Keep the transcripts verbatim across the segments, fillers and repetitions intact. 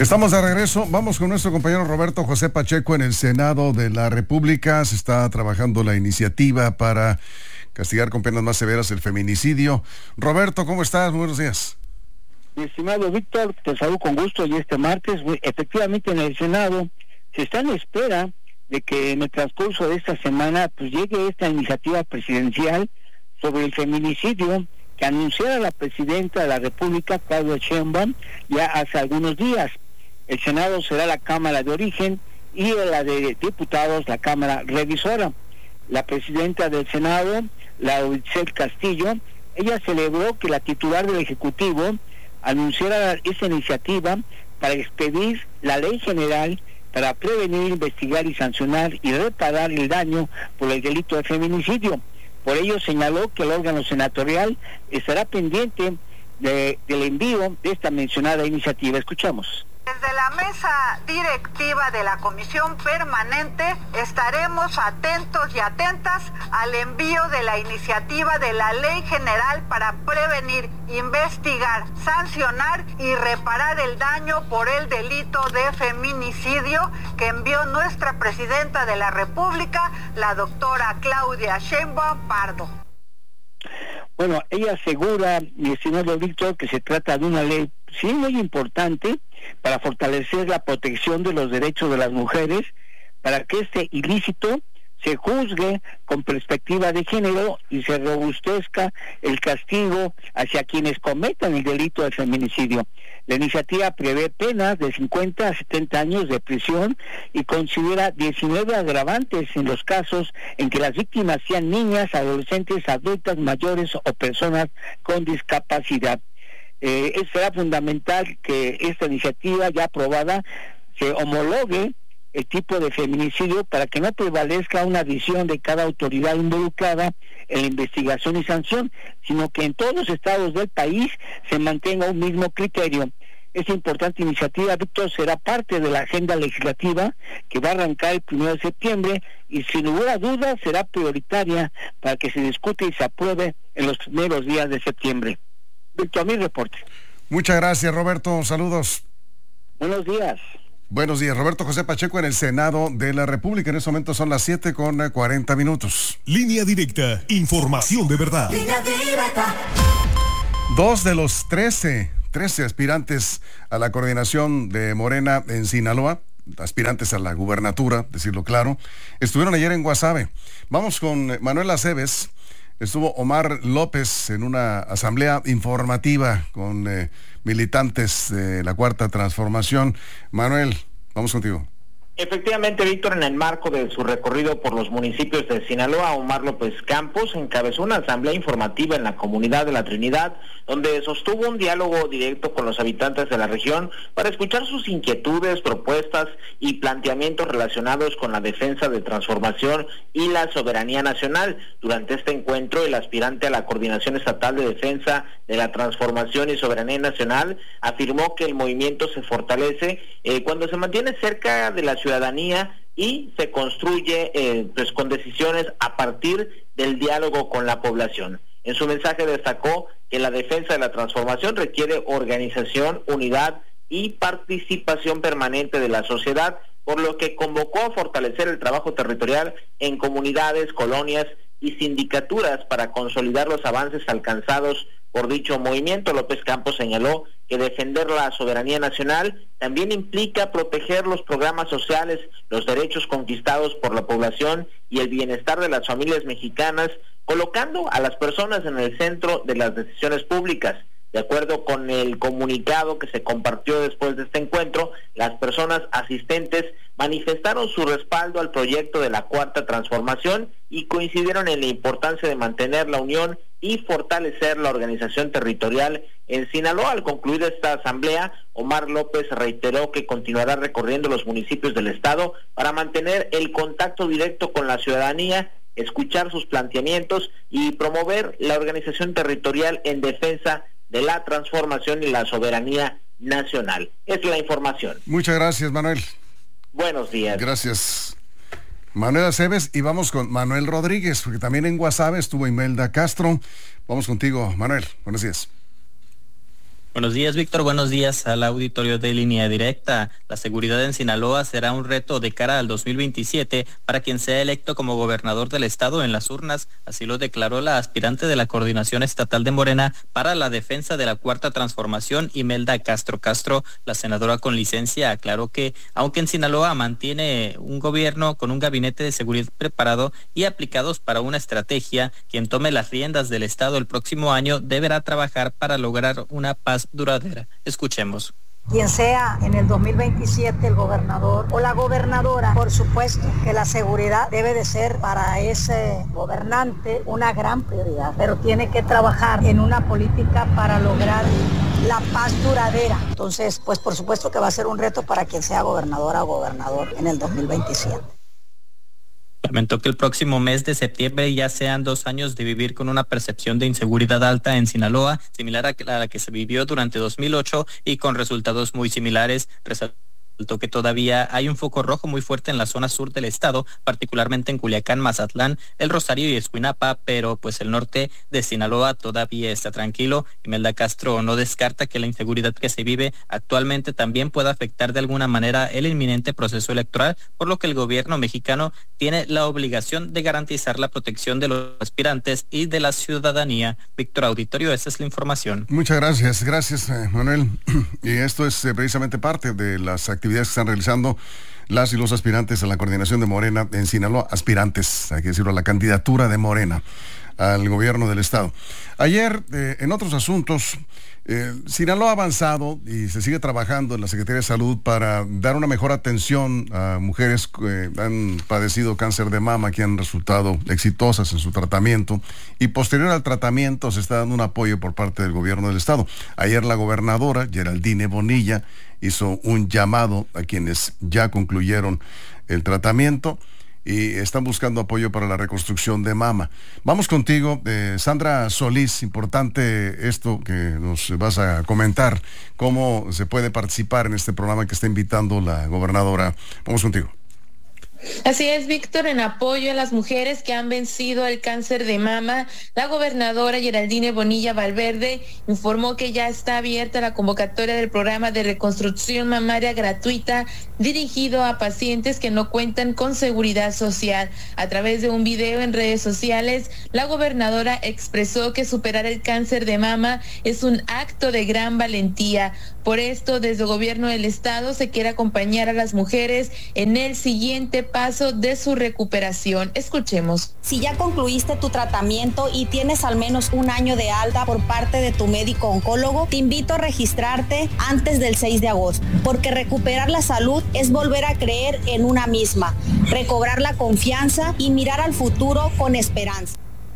Estamos de regreso. Vamos con nuestro compañero Roberto José Pacheco en el Senado de la República. Se está trabajando la iniciativa para castigar con penas más severas el feminicidio. Roberto, ¿cómo estás? Buenos días. Mi estimado Víctor, te saludo con gusto y este martes, efectivamente en el Senado se está en espera de que en el transcurso de esta semana pues llegue esta iniciativa presidencial sobre el feminicidio que anunciara la presidenta de la República, Claudia Sheinbaum, ya hace algunos días. El Senado será la Cámara de Origen y la de Diputados la Cámara Revisora. La presidenta del Senado, Laura Castillo, ella celebró que la titular del Ejecutivo anunciara esa iniciativa para expedir la Ley General para prevenir, investigar y sancionar y reparar el daño por el delito de feminicidio. Por ello señaló que el órgano senatorial estará pendiente de, del envío de esta mencionada iniciativa. Escuchamos. Desde la mesa directiva de la Comisión Permanente estaremos atentos y atentas al envío de la iniciativa de la Ley General para prevenir, investigar, sancionar y reparar el daño por el delito de feminicidio que envió nuestra Presidenta de la República, la doctora Claudia Sheinbaum Pardo. Bueno, ella asegura, mi estimado Víctor, que se trata de una ley, sí, muy importante para fortalecer la protección de los derechos de las mujeres, para que este ilícito se juzgue con perspectiva de género y se robustezca el castigo hacia quienes cometan el delito de feminicidio. La iniciativa prevé penas de cincuenta a setenta años de prisión y considera diecinueve agravantes en los casos en que las víctimas sean niñas, adolescentes, adultas, mayores o personas con discapacidad. Eh, será fundamental que esta iniciativa ya aprobada se homologue el tipo de feminicidio para que no prevalezca una visión de cada autoridad involucrada en la investigación y sanción, sino que en todos los estados del país se mantenga un mismo criterio. Esta importante iniciativa, Víctor, será parte de la agenda legislativa que va a arrancar el primero de septiembre y sin lugar a dudas será prioritaria para que se discute y se apruebe en los primeros días de septiembre. Víctor, mi reporte. Muchas gracias, Roberto. Saludos. Buenos días. Buenos días, Roberto José Pacheco en el Senado de la República. En este momento son las siete con cuarenta minutos. Línea directa, información de verdad. Línea directa. Dos de los trece, trece aspirantes a la coordinación de Morena en Sinaloa, aspirantes a la gubernatura, decirlo claro, estuvieron ayer en Guasave. Vamos con Manuel Aceves. Estuvo Omar López en una asamblea informativa con eh, militantes de la Cuarta Transformación. Manuel, vamos contigo. Efectivamente, Víctor, en el marco de su recorrido por los municipios de Sinaloa, Omar López Campos encabezó una asamblea informativa en la comunidad de La Trinidad, donde sostuvo un diálogo directo con los habitantes de la región para escuchar sus inquietudes, propuestas y planteamientos relacionados con la defensa de transformación y la soberanía nacional. Durante este encuentro, el aspirante a la Coordinación Estatal de Defensa de la Transformación y Soberanía Nacional afirmó que el movimiento se fortalece eh, cuando se mantiene cerca de la ciudadanía y se construye eh, pues con decisiones a partir del diálogo con la población. En su mensaje destacó que la defensa de la transformación requiere organización, unidad y participación permanente de la sociedad, por lo que convocó a fortalecer el trabajo territorial en comunidades, colonias y sindicaturas para consolidar los avances alcanzados por dicho movimiento. López Campos señaló que defender la soberanía nacional también implica proteger los programas sociales, los derechos conquistados por la población y el bienestar de las familias mexicanas, colocando a las personas en el centro de las decisiones públicas. De acuerdo con el comunicado que se compartió después de este encuentro, las personas asistentes manifestaron su respaldo al proyecto de la Cuarta Transformación y coincidieron en la importancia de mantener la unión y fortalecer la organización territorial en Sinaloa. Al concluir esta asamblea, Omar López reiteró que continuará recorriendo los municipios del estado para mantener el contacto directo con la ciudadanía, escuchar sus planteamientos y promover la organización territorial en defensa de la transformación y la soberanía nacional. Es la información. Muchas gracias, Manuel. Buenos días. Gracias, Manuel Aceves. Y vamos con Manuel Rodríguez, porque también en Guasave estuvo Imelda Castro. Vamos contigo, Manuel. Buenos días. Buenos días, Víctor. Buenos días al auditorio de Línea Directa. La seguridad en Sinaloa será un reto de cara al dos mil veintisiete para quien sea electo como gobernador del estado en las urnas. Así lo declaró la aspirante de la Coordinación Estatal de Morena para la defensa de la Cuarta Transformación, Imelda Castro Castro. La senadora con licencia aclaró que, aunque en Sinaloa mantiene un gobierno con un gabinete de seguridad preparado y aplicados para una estrategia, quien tome las riendas del estado el próximo año deberá trabajar para lograr una paz duradera. Escuchemos. Quien sea en el dos mil veintisiete el gobernador o la gobernadora, por supuesto que la seguridad debe de ser para ese gobernante una gran prioridad, pero tiene que trabajar en una política para lograr la paz duradera. Entonces, pues por supuesto que va a ser un reto para quien sea gobernadora o gobernador en el dos mil veintisiete. Lamentó que el próximo mes de septiembre ya sean dos años de vivir con una percepción de inseguridad alta en Sinaloa, similar a la que se vivió durante dos mil ocho y con resultados muy similares. Resaltó que todavía hay un foco rojo muy fuerte en la zona sur del estado, particularmente en Culiacán, Mazatlán, El Rosario y Escuinapa, pero pues el norte de Sinaloa todavía está tranquilo. Imelda Castro no descarta que la inseguridad que se vive actualmente también pueda afectar de alguna manera el inminente proceso electoral, por lo que el gobierno mexicano tiene la obligación de garantizar la protección de los aspirantes y de la ciudadanía. Víctor Auditorio, esa es la información. Muchas gracias, gracias eh, Manuel. Y esto es eh, precisamente parte de las actividades que están realizando las y los aspirantes a la coordinación de Morena en Sinaloa, aspirantes, hay que decirlo, a la candidatura de Morena al gobierno del estado. Ayer, eh, en otros asuntos, eh, Sinaloa ha avanzado y se sigue trabajando en la Secretaría de Salud para dar una mejor atención a mujeres que han padecido cáncer de mama, que han resultado exitosas en su tratamiento, y posterior al tratamiento se está dando un apoyo por parte del gobierno del estado. Ayer la gobernadora Geraldine Bonilla hizo un llamado a quienes ya concluyeron el tratamiento y están buscando apoyo para la reconstrucción de mama. Vamos contigo, eh, Sandra Solís. Importante esto que nos vas a comentar, cómo se puede participar en este programa que está invitando la gobernadora. Vamos contigo. Así es, Víctor, en apoyo a las mujeres que han vencido el cáncer de mama, la gobernadora Geraldine Bonilla Valverde informó que ya está abierta la convocatoria del programa de reconstrucción mamaria gratuita dirigido a pacientes que no cuentan con seguridad social. A través de un video en redes sociales, la gobernadora expresó que superar el cáncer de mama es un acto de gran valentía. Por esto, desde el gobierno del estado se quiere acompañar a las mujeres en el siguiente paso de su recuperación. Escuchemos. Si ya concluiste tu tratamiento y tienes al menos un año de alta por parte de tu médico oncólogo, te invito a registrarte antes del seis de agosto, porque recuperar la salud es volver a creer en una misma, recobrar la confianza y mirar al futuro con esperanza.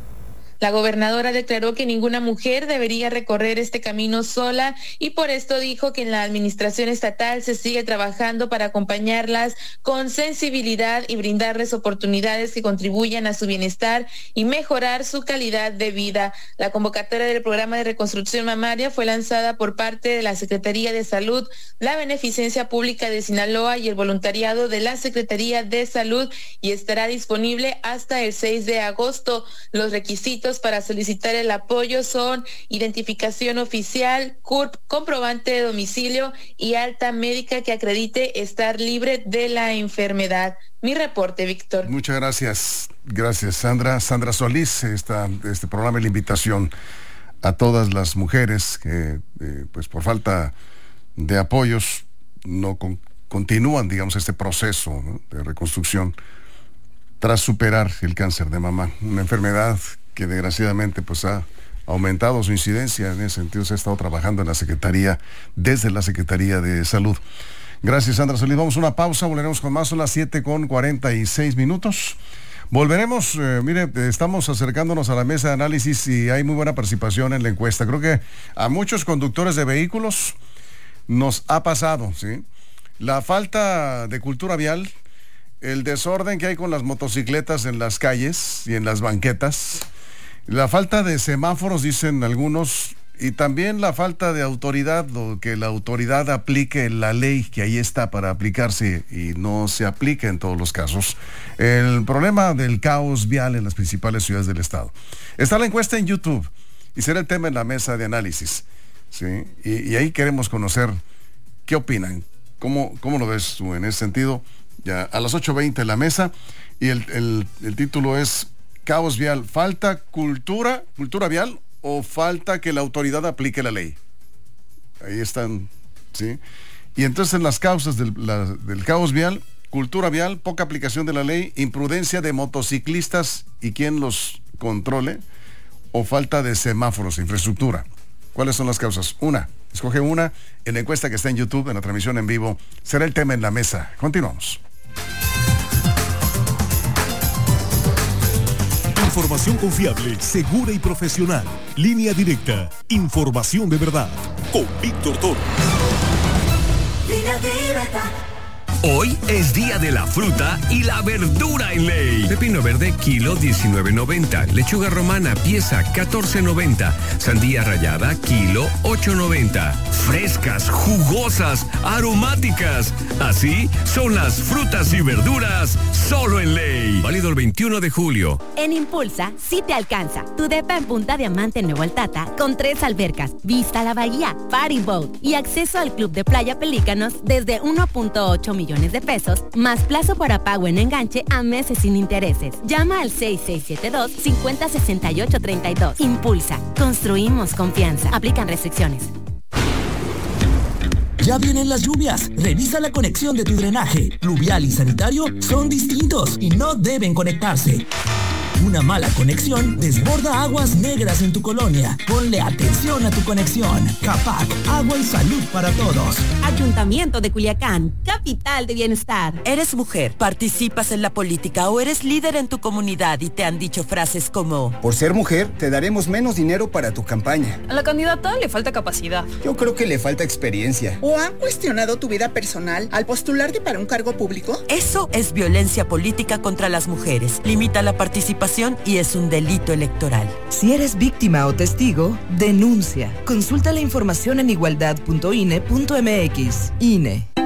La gobernadora declaró que ninguna mujer debería recorrer este camino sola y por esto dijo que en la administración estatal se sigue trabajando para acompañarlas con sensibilidad y brindarles oportunidades que contribuyan a su bienestar y mejorar su calidad de vida. La convocatoria del programa de reconstrucción mamaria fue lanzada por parte de la Secretaría de Salud, la Beneficencia Pública de Sinaloa y el voluntariado de la Secretaría de Salud y estará disponible hasta el seis de agosto. Los requisitos para solicitar el apoyo son identificación oficial, C U R P, comprobante de domicilio y alta médica que acredite estar libre de la enfermedad. Mi reporte, Víctor. Muchas gracias. Gracias, Sandra. Sandra Solís, esta, este programa y la invitación a todas las mujeres que, eh, pues por falta de apoyos, no con, continúan, digamos, este proceso, ¿no?, de reconstrucción tras superar el cáncer de mama, una enfermedad que desgraciadamente pues ha aumentado su incidencia. En ese sentido se ha estado trabajando en la Secretaría, desde la Secretaría de Salud. Gracias, Sandra Solís. Vamos a una pausa, volveremos con más, son las siete con cuarenta y seis minutos. Volveremos, eh, mire, estamos acercándonos a la mesa de análisis y hay muy buena participación en la encuesta. Creo que a muchos conductores de vehículos nos ha pasado, ¿sí? La falta de cultura vial, el desorden que hay con las motocicletas en las calles y en las banquetas, la falta de semáforos, dicen algunos, y también la falta de autoridad, o que la autoridad aplique la ley que ahí está para aplicarse y no se aplica en todos los casos. El problema del caos vial en las principales ciudades del estado. Está la encuesta en YouTube y será el tema en la mesa de análisis. ¿sí? Y, y ahí queremos conocer qué opinan, cómo, cómo lo ves tú en ese sentido. Ya a las ocho veinte en la mesa, y el, el, el título es Caos Vial, ¿falta cultura, cultura vial o falta que la autoridad aplique la ley? Ahí están, ¿sí? Y entonces las causas del, la, del caos vial: cultura vial, poca aplicación de la ley, imprudencia de motociclistas y quién los controle, o falta de semáforos, infraestructura. ¿Cuáles son las causas? Una, escoge una en la encuesta que está en YouTube, en la transmisión en vivo. Será el tema en la mesa. Continuamos. Información confiable, segura y profesional. Línea directa. Información de verdad. Con Víctor Toro. Línea directa. Hoy es día de la fruta y la verdura en Ley. Pepino verde, kilo diecinueve noventa. Lechuga romana, pieza catorce noventa. Sandía rallada, kilo ocho noventa. Frescas, jugosas, aromáticas. Así son las frutas y verduras solo en Ley. Válido el veintiuno de julio. En Impulsa, sí te alcanza. Tu depa en Punta Diamante, Nuevo Altata, con tres albercas, vista a la bahía, party boat y acceso al club de playa Pelícanos desde uno punto ocho millones de pesos, más plazo para pago en enganche a meses sin intereses. Llama al seis seis siete dos, cinco cero seis ocho tres dos. Impulsa. Construimos confianza. Aplican restricciones. Ya vienen las lluvias. Revisa la conexión de tu drenaje. Pluvial y sanitario son distintos y no deben conectarse. Una mala conexión desborda aguas negras en tu colonia. Ponle atención a tu conexión. Capac, agua y salud para todos. Ayuntamiento de Culiacán, capital de bienestar. ¿Eres mujer, participas en la política o eres líder en tu comunidad y te han dicho frases como: por ser mujer, te daremos menos dinero para tu campaña? A la candidata le falta capacidad. Yo creo que le falta experiencia. ¿O han cuestionado tu vida personal al postularte para un cargo público? Eso es violencia política contra las mujeres. Limita la participación y es un delito electoral. Si eres víctima o testigo, denuncia. Consulta la información en igualdad punto i n e punto m x. I N E.